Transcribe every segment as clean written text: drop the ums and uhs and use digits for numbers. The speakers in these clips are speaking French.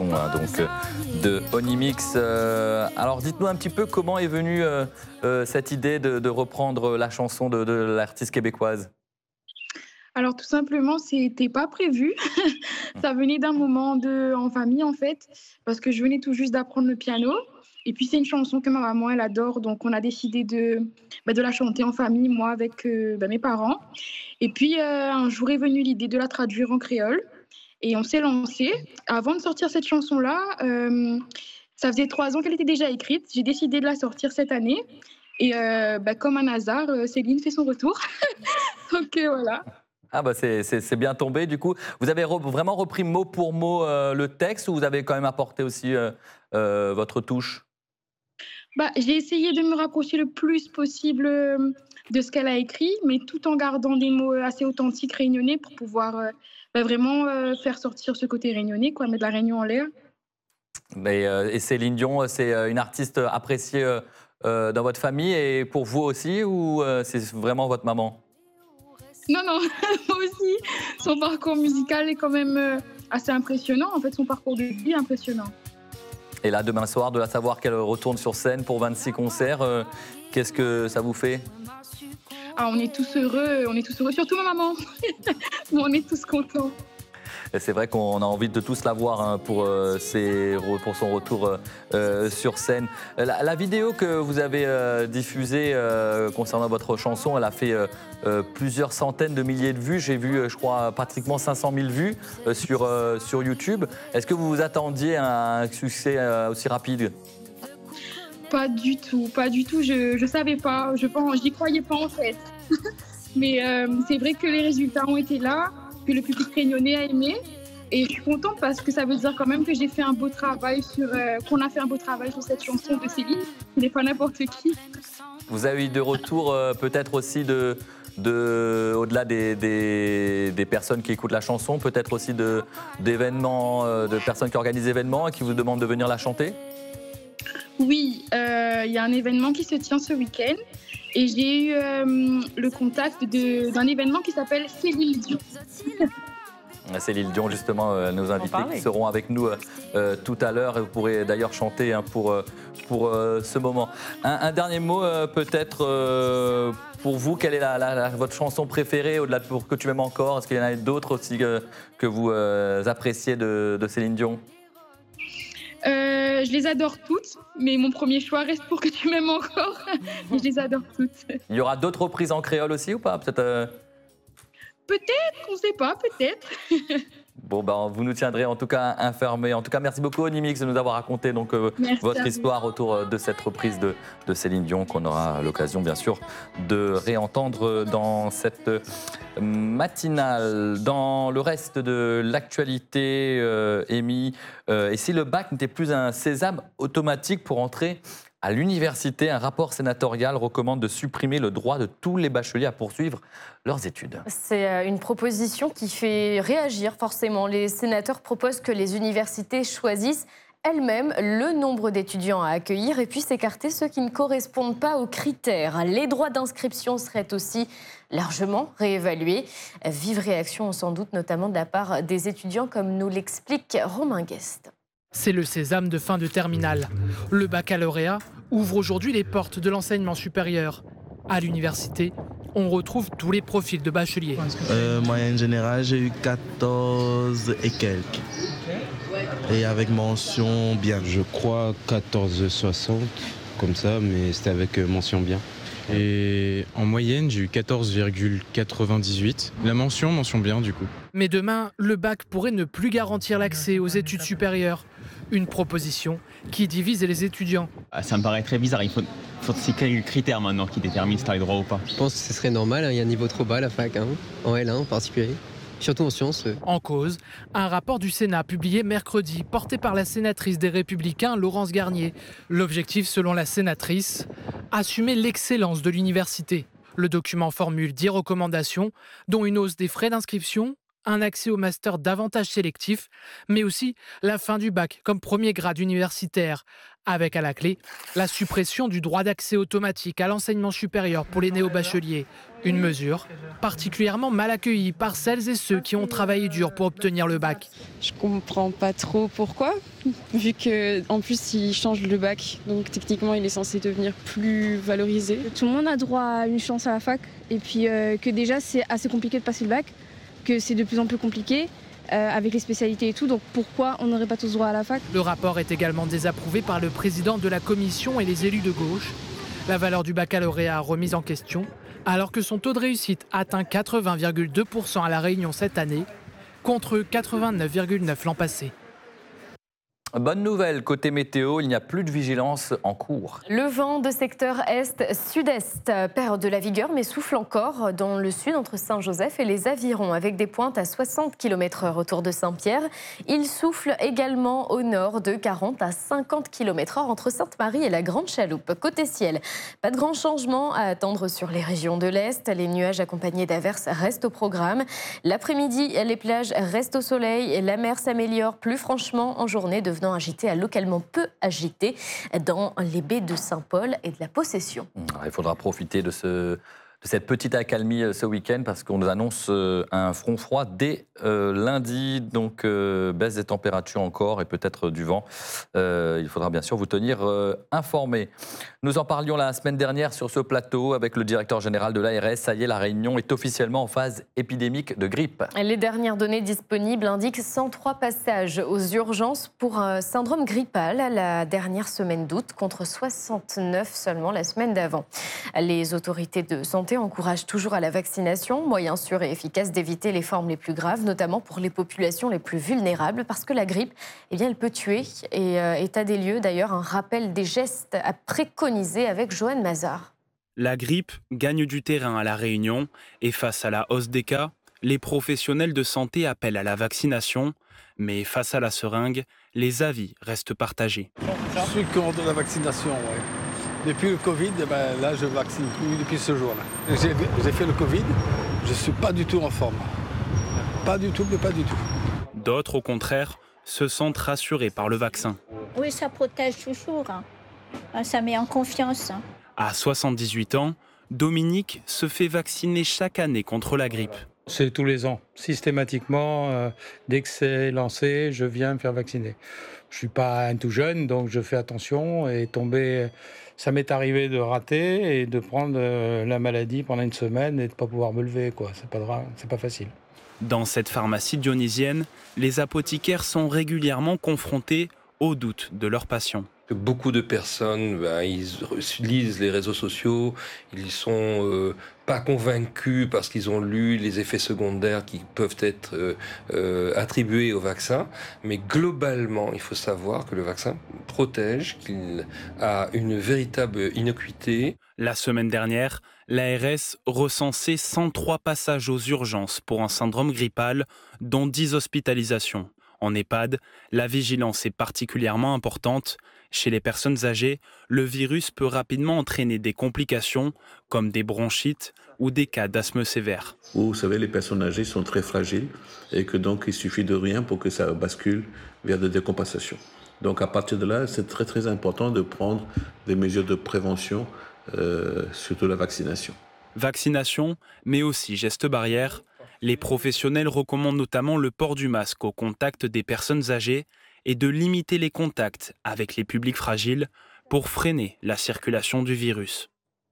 chanson de Onyx. Alors dites-nous un petit peu comment est venue cette idée de reprendre la chanson de l'artiste québécoise. Alors tout simplement, c'était pas prévu. Ça venait d'un moment en famille en fait, parce que je venais tout juste d'apprendre le piano. Et puis c'est une chanson que ma maman elle adore, donc on a décidé de la chanter en famille, moi avec mes parents. Et puis un jour est venue l'idée de la traduire en créole, et on s'est lancé. Avant de sortir cette chanson-là, ça faisait 3 ans qu'elle était déjà écrite. J'ai décidé de la sortir cette année. Et comme un hasard, Céline fait son retour. Donc voilà. Ah bah c'est bien tombé du coup. Vous avez vraiment repris mot pour mot le texte ou vous avez quand même apporté aussi votre touche? J'ai essayé de me rapprocher le plus possible de ce qu'elle a écrit, mais tout en gardant des mots assez authentiques réunionnais pour pouvoir vraiment faire sortir ce côté réunionnais, quoi, mettre la Réunion en l'air. Et Céline Dion, c'est une artiste appréciée dans votre famille et pour vous aussi ou c'est vraiment votre maman? Non, non, moi aussi, son parcours musical est quand même assez impressionnant. En fait, son parcours de vie est impressionnant. Et là, demain soir, de la savoir qu'elle retourne sur scène pour 26 concerts, qu'est-ce que ça vous fait? Ah, on est tous heureux, surtout ma maman. On est tous contents. Et c'est vrai qu'on a envie de tous la voir hein, pour son retour sur scène. La vidéo que vous avez diffusée concernant votre chanson, elle a fait plusieurs centaines de milliers de vues. J'ai vu, je crois, pratiquement 500 000 vues sur YouTube. Est-ce que vous vous attendiez à un succès aussi rapide? Pas du tout, pas du tout. Je savais pas. J'y croyais pas en fait. Mais c'est vrai que les résultats ont été là, que le public réunionnais a aimé. Et je suis contente parce que ça veut dire quand même que j'ai fait un beau travail qu'on a fait un beau travail sur cette chanson de Céline. Ce n'est pas n'importe qui. Vous avez eu de retour peut-être aussi au-delà des personnes qui écoutent la chanson, peut-être aussi d'événements, de personnes qui organisent des événements et qui vous demandent de venir la chanter? Oui, il y a un événement qui se tient ce week-end et j'ai eu le contact d'un événement qui s'appelle Céline Dion. Céline Dion, justement, nos invités qui seront avec nous tout à l'heure. Et vous pourrez d'ailleurs chanter hein, pour ce moment. Un dernier mot peut-être pour vous. Quelle est votre chanson préférée au-delà de Pour que tu m'aimes encore? Est-ce qu'il y en a d'autres aussi que vous appréciez de Céline Dion? Je les adore toutes, mais mon premier choix reste Pour que tu m'aimes encore. Je les adore toutes. Il y aura d'autres reprises en créole aussi ou pas? Peut-être. Peut-être, on ne sait pas, peut-être. Bon, ben, vous nous tiendrez en tout cas informés. En tout cas, merci beaucoup Onyx de nous avoir raconté donc, votre histoire autour de cette reprise de Céline Dion qu'on aura l'occasion bien sûr de réentendre dans cette matinale. Dans le reste de l'actualité, Amy, et si le bac n'était plus un sésame automatique pour entrer à l'université, un rapport sénatorial recommande de supprimer le droit de tous les bacheliers à poursuivre leurs études. C'est une proposition qui fait réagir forcément. Les sénateurs proposent que les universités choisissent elles-mêmes le nombre d'étudiants à accueillir et puissent écarter ceux qui ne correspondent pas aux critères. Les droits d'inscription seraient aussi largement réévalués. Vive réaction sans doute, notamment de la part des étudiants, comme nous l'explique Romain Guest. C'est le sésame de fin de terminale. Le baccalauréat ouvre aujourd'hui les portes de l'enseignement supérieur. À l'université, on retrouve tous les profils de bacheliers. Moyenne générale, j'ai eu 14 et quelques. Et avec mention bien. Je crois 14,60 comme ça, mais c'était avec mention bien. Et en moyenne, j'ai eu 14,98. La mention bien du coup. Mais demain, le bac pourrait ne plus garantir l'accès aux études supérieures. Une proposition qui divise les étudiants. Ça me paraît très bizarre. Il faut c'est quels critères maintenant qui déterminent si tu as les droits ou pas? Je pense que ce serait normal, il y a un niveau trop bas à la fac, en L1 en particulier. Surtout en sciences. En cause, un rapport du Sénat publié mercredi, porté par la sénatrice des Républicains, Laurence Garnier. L'objectif, selon la sénatrice, assumer l'excellence de l'université. Le document formule 10 recommandations, dont une hausse des frais d'inscription, un accès au master davantage sélectif, mais aussi la fin du bac comme premier grade universitaire, avec à la clé la suppression du droit d'accès automatique à l'enseignement supérieur pour les néo-bacheliers. Une mesure particulièrement mal accueillie par celles et ceux qui ont travaillé dur pour obtenir le bac. Je comprends pas trop pourquoi, vu qu'en plus il change le bac, donc techniquement il est censé devenir plus valorisé. Tout le monde a droit à une chance à la fac, et puis que déjà c'est assez compliqué de passer le bac, que c'est de plus en plus compliqué avec les spécialités et tout, donc pourquoi on n'aurait pas tous droit à la fac? Le rapport est également désapprouvé par le président de la commission et les élus de gauche. La valeur du baccalauréat remise en question, alors que son taux de réussite atteint 80,2% à La Réunion cette année, contre 89,9% l'an passé. Bonne nouvelle, côté météo, il n'y a plus de vigilance en cours. Le vent de secteur est-sud-est perd de la vigueur mais souffle encore dans le sud entre Saint-Joseph et les Avirons avec des pointes à 60 km/h autour de Saint-Pierre. Il souffle également au nord de 40 à 50 km/h entre Sainte-Marie et la Grande Chaloupe. Côté ciel, pas de grand changement à attendre sur les régions de l'Est. Les nuages accompagnés d'averses restent au programme. L'après-midi, les plages restent au soleil et la mer s'améliore plus franchement en journée, devenant agité à localement peu agité dans les baies de Saint-Paul et de la Possession. Il faudra profiter de cette petite accalmie ce week-end parce qu'on nous annonce un front froid dès lundi, donc baisse des températures encore et peut-être du vent. Il faudra bien sûr vous tenir informés. Nous en parlions la semaine dernière sur ce plateau avec le directeur général de l'ARS. Ça y est, la Réunion est officiellement en phase épidémique de grippe. Les dernières données disponibles indiquent 103 passages aux urgences pour un syndrome grippal la dernière semaine d'août, contre 69 seulement la semaine d'avant. Les autorités de santé encouragent toujours à la vaccination, moyen sûr et efficace d'éviter les formes les plus graves, notamment pour les populations les plus vulnérables, parce que la grippe, elle peut tuer. Et état des lieux, d'ailleurs, un rappel des gestes à préconiser avec Joanne Mazard. La grippe gagne du terrain à La Réunion et face à la hausse des cas, les professionnels de santé appellent à la vaccination. Mais face à la seringue, les avis restent partagés. Je suis contre la vaccination, oui. Depuis le Covid, là, je ne vaccine plus depuis ce jour-là. J'ai fait le Covid, je ne suis pas du tout en forme. Pas du tout, mais pas du tout. D'autres, au contraire, se sentent rassurés par le vaccin. Oui, ça protège toujours. Ça met en confiance. À 78 ans, Dominique se fait vacciner chaque année contre la grippe. C'est tous les ans, systématiquement. Dès que c'est lancé, je viens me faire vacciner. Je ne suis pas un tout jeune, donc je fais attention et tomber... Ça m'est arrivé de rater et de prendre la maladie pendant une semaine et de ne pas pouvoir me lever, quoi. C'est pas facile. Dans cette pharmacie dionysienne, les apothicaires sont régulièrement confrontés aux doutes de leurs patients. Beaucoup de personnes, ils lisent les réseaux sociaux, ils sont pas convaincus parce qu'ils ont lu les effets secondaires qui peuvent être attribués au vaccin. Mais globalement, il faut savoir que le vaccin protège, qu'il a une véritable innocuité. La semaine dernière, l'ARS recensait 103 passages aux urgences pour un syndrome grippal, dont 10 hospitalisations. En EHPAD, la vigilance est particulièrement importante. Chez les personnes âgées, le virus peut rapidement entraîner des complications comme des bronchites ou des cas d'asthme sévère. Vous savez, les personnes âgées sont très fragiles et que donc il suffit de rien pour que ça bascule vers des décompensations. Donc à partir de là, c'est très très important de prendre des mesures de prévention, surtout la vaccination. Vaccination, mais aussi gestes barrières. Les professionnels recommandent notamment le port du masque au contact des personnes âgées et de limiter les contacts avec les publics fragiles pour freiner la circulation du virus.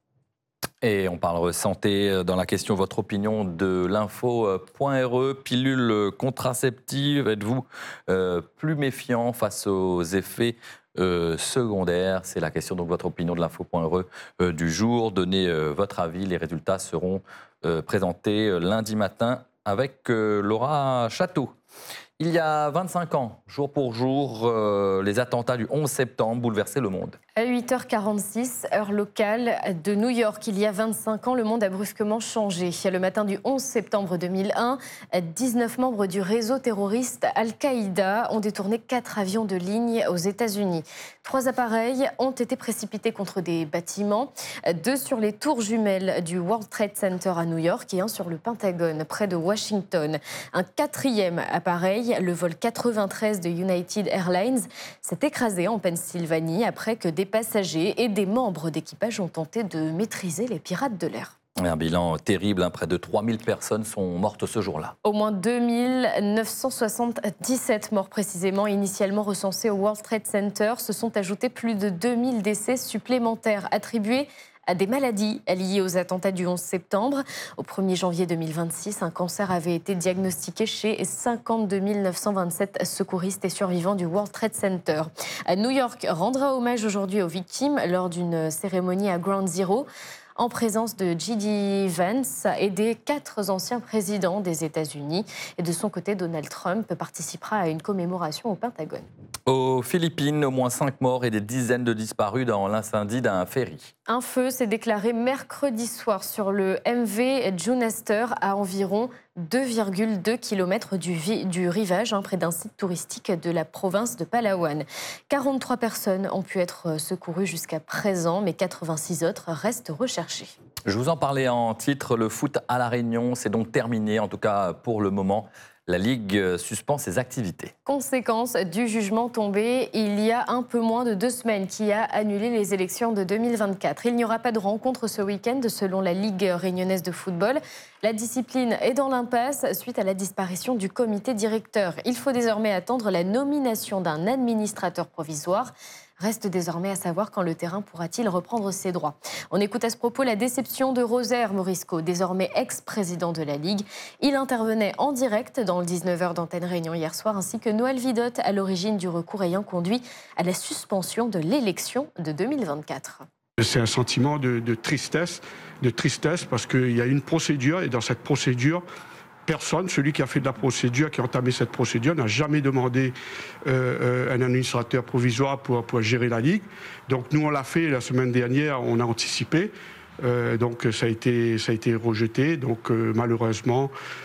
Et on parle santé dans la question, votre opinion de l'info.re, pilule contraceptive, êtes-vous plus méfiant face aux effets secondaires? C'est la question, donc votre opinion de l'info.re du jour. Donnez votre avis, les résultats seront présentés lundi matin avec Laura Château. Il y a 25 ans, jour pour jour, les attentats du 11 septembre bouleversaient le monde. À 8h46, heure locale de New York, il y a 25 ans, le monde a brusquement changé. Le matin du 11 septembre 2001, 19 membres du réseau terroriste Al-Qaïda ont détourné 4 avions de ligne aux États-Unis. 3 appareils ont été précipités contre des bâtiments, 2 sur les tours jumelles du World Trade Center à New York et 1 sur le Pentagone, près de Washington. Un 4e appareil, le vol 93 de United Airlines, s'est écrasé en Pennsylvanie après que des passagers et des membres d'équipage ont tenté de maîtriser les pirates de l'air. Un bilan terrible, près de 3000 personnes sont mortes ce jour-là. Au moins 2977 morts précisément, initialement recensés au World Trade Center. Se sont ajoutés plus de 2000 décès supplémentaires attribués à des maladies liées aux attentats du 11 septembre. Au 1er janvier 2026, un cancer avait été diagnostiqué chez 52 927 secouristes et survivants du World Trade Center. New York rendra hommage aujourd'hui aux victimes lors d'une cérémonie à Ground Zero, en présence de J.D. Vance et des 4 anciens présidents des États-Unis. Et de son côté, Donald Trump participera à une commémoration au Pentagone. Aux Philippines, au moins 5 morts et des dizaines de disparus dans l'incendie d'un ferry. Un feu s'est déclaré mercredi soir sur le MV Junester à environ 2,2 km du rivage, près d'un site touristique de la province de Palawan. 43 personnes ont pu être secourues jusqu'à présent, mais 86 autres restent recherchées. Je vous en parlais en titre, le foot à La Réunion, c'est donc terminé, en tout cas pour le moment. La Ligue suspend ses activités. Conséquence du jugement tombé il y a un peu moins de 2 semaines qui a annulé les élections de 2024. Il n'y aura pas de rencontre ce week-end selon la Ligue réunionnaise de football. La discipline est dans l'impasse suite à la disparition du comité directeur. Il faut désormais attendre la nomination d'un administrateur provisoire. Reste désormais à savoir quand le terrain pourra-t-il reprendre ses droits. On écoute à ce propos la déception de Rosaire Morisco, désormais ex-président de la Ligue. Il intervenait en direct dans le 19h d'Antenne Réunion hier soir, ainsi que Noël Vidotte, à l'origine du recours ayant conduit à la suspension de l'élection de 2024. C'est un sentiment de tristesse parce qu'il y a une procédure et dans cette procédure, personne, celui qui a fait de la procédure, qui a entamé cette procédure, n'a jamais demandé un administrateur provisoire pour gérer la Ligue. Donc nous, on l'a fait la semaine dernière, on a anticipé. Donc ça a été rejeté. Donc malheureusement,